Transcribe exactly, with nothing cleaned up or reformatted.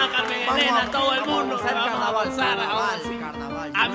Carmen Elena, todo el mundo, vamos a vamos a avanzar carnaval, ahora sí. carnaval. A mí